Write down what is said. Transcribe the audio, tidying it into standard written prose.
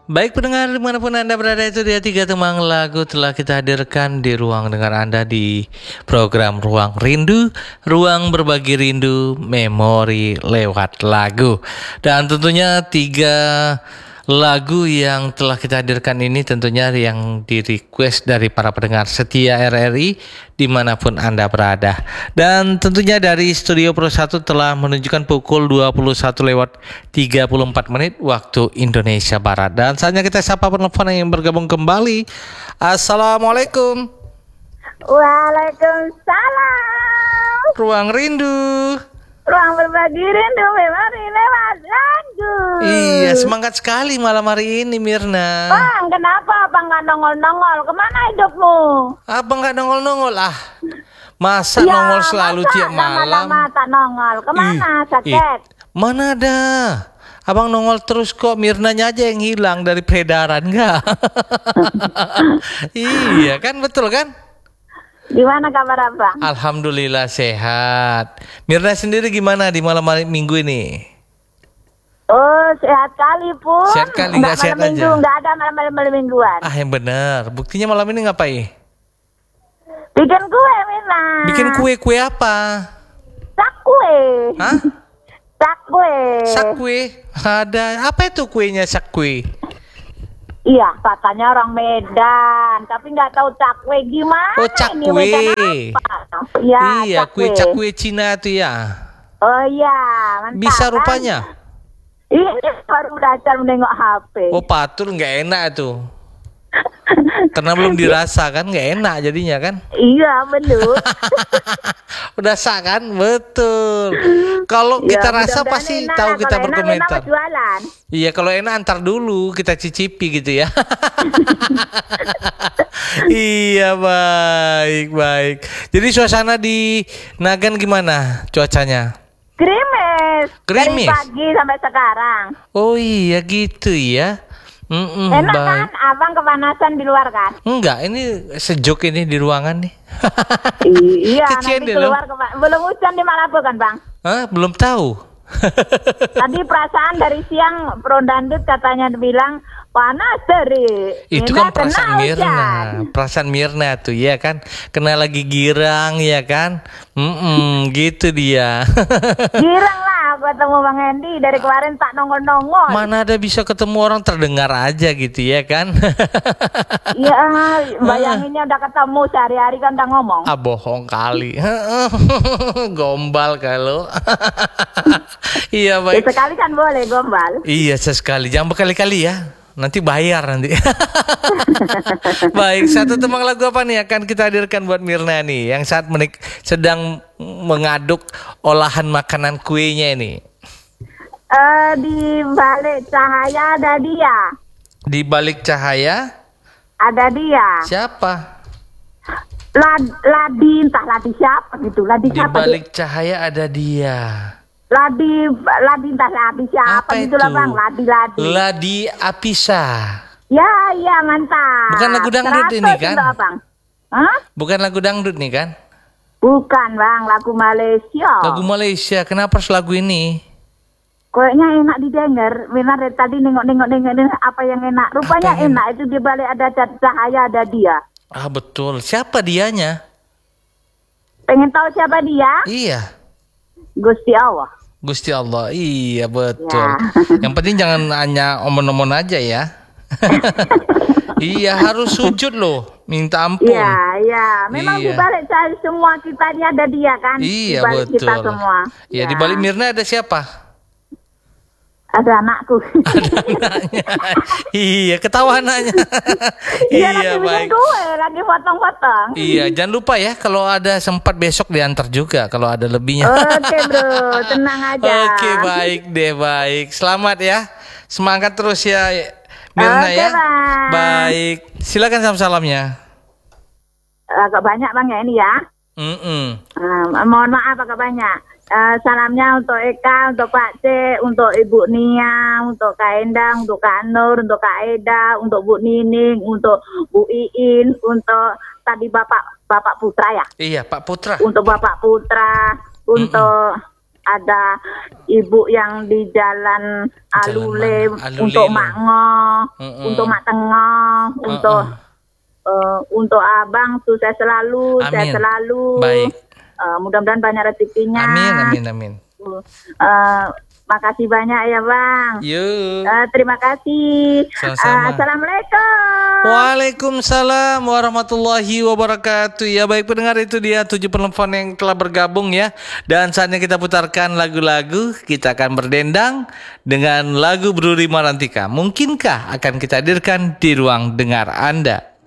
Baik pendengar dimanapun Anda berada, itu dia 3 tembang lagu telah kita hadirkan di ruang dengar Anda di program Ruang Rindu, ruang berbagi rindu, memori lewat lagu. Dan tentunya 3 lagu yang telah kita hadirkan ini tentunya yang di request dari para pendengar setia RRI dimanapun Anda berada. Dan tentunya dari Studio Pro 1 telah menunjukkan pukul 21:34 waktu Indonesia Barat. Dan saatnya kita sapa penelpon yang bergabung kembali. Assalamualaikum. Waalaikumsalam. Ruang Rindu, Ruang berbagi rindu, memori lewat lagu. iya, semangat sekali malam hari ini Mirna. Bang, kenapa abang nggak nongol-nongol? Kemana hidupmu? Abang nggak nongol-nongol masa nongol selalu masa tiap malam. lama-lama tak nongol. Kemana? Sakit? Mana ada? Abang nongol terus kok, Mirnanya aja yang hilang dari peredaran enggak? Iya kan, betul kan? Gimana kabar abang? Alhamdulillah sehat. Mirna sendiri gimana di malam hari Minggu ini? Oh, sehat kali pun. Sehat kali, nggak sehat malam minggu, aja? nggak ada malam mingguan. Yang benar. Buktinya malam ini ngapain? Bikin kue, Mina. Bikin kue apa? Sak kue. Hah? Sak kue. Sak kue? Ada. Apa itu kuenya sak kue? Iya, katanya orang Medan, tapi nggak tahu cakwe gimana. Oh, cakwe. Ya, Iya, kue cakwe Cina itu ya. Oh iya, mantap. Bisa kan? rupanya. Iya, baru belajar menengok HP. Oh, patul nggak enak tuh. Karena belum dirasa kan, nggak enak jadinya kan. Iya, betul. Udah sah kan, betul. Kalau Ya, kita rasa mudah-mudahan pasti enak. tahu kita Kalau berkomentar. enak jualan. Iya, kalau enak antar dulu kita cicipi gitu ya. Iya, baik. Jadi suasana di Nagan gimana cuacanya? Gerimis. Gerimis? Dari pagi sampai sekarang. Oh iya gitu ya. Enak kan? Abang kepanasan di luar kan? Enggak, ini sejuk ini di ruangan nih. Iya, Kecian nanti deh, keluar belum hujan di Malabo kan, Bang? Hah, belum tahu. Tadi perasaan dari siang Pro Dandut katanya bilang panas dari. Itu kan perasaan Mirna. Perasaan Mirna tuh ya kan. Kena lagi girang ya kan. Gitu dia. Girang lah ketemu Bang Hendy dari kemarin tak nongol-nongol. Mana ada bisa ketemu orang terdengar aja gitu ya kan. Iya, bayanginnya udah ketemu sehari-hari kan udah ngomong. Bohong kali. Gombal kalau. Iya baik. Sekali kan boleh gombal. Iya sesekali, jangan berkali-kali ya. Nanti bayar nanti. Baik, 1 tembang lagu apa nih akan kita hadirkan buat Mirna nih yang saat sedang mengaduk olahan makanan kuenya ini. Di balik cahaya ada dia. Di balik cahaya Ada dia. siapa? Ladi, entah Ladi siapa gitu. Ladi Di siapa? balik cahaya ada dia. Ladi entah Ladi siapa Apa gitu lah itu? Bang. Ladi. Ladi Apisa. Ya, mantap. Bukan lagu dangdut 100 ini kan? itu, Abang. Hah? Bukan lagu dangdut nih kan? Bukan Bang, lagu Malaysia. Lagu Malaysia. Kenapa harus lagu ini? Kayaknya enak didengar. Benar dari tadi nengok apa yang enak. Rupanya Apa yang enak. Itu di balik ada cahaya ada dia. Betul. Siapa dianya? Pengen tahu siapa dia? Iya. Gusti Allah. Gusti Allah. Iya betul. Ya. Yang penting jangan hanya omon-omon aja ya. Iya, harus sujud loh, minta ampun. Iya. Memang Iya. di balik semua kita ini ada dia kan? Iya, di balik betul. kita semua. Ya, di balik Mirna ada siapa? Ada anakku. Ada anaknya. Iya, ketawa anaknya. Iya, Iya, lagi bikin baik. kue, lagi potong-potong. Iya, jangan lupa ya kalau ada sempat besok diantar juga kalau ada lebihnya. Oke bro, tenang aja. Oke, baik deh, baik. Selamat ya. Semangat terus ya Mirna Oke, ya. Bang. Baik. Silakan salamnya. Agak banyak Bang ya ini ya. Mohon maaf agak banyak. Salamnya untuk Eka, untuk Pak C, untuk Ibu Nia, untuk Kak Endang, untuk Kak Nur, untuk Kak Eda, untuk Bu Nining, untuk Bu Iin, untuk tadi Bapak Putra ya. Iya, Pak Putra. Untuk Bapak Putra, untuk ada ibu yang di jalan Alule untuk Mak Ngo, untuk Mak Tengah, untuk abang sukses selalu, sehat selalu. Baik. Mudah-mudahan banyak rezekinya. Amin. Makasih banyak ya bang. Yuk. Terima kasih. Sama-sama. Assalamualaikum. Waalaikumsalam warahmatullahi wabarakatuh. Ya baik pendengar, itu dia 7 penelpon yang telah bergabung ya. Dan saatnya kita putarkan lagu-lagu. Kita akan berdendang dengan lagu Bruri Marantika. Mungkinkah akan kita hadirkan di ruang dengar Anda?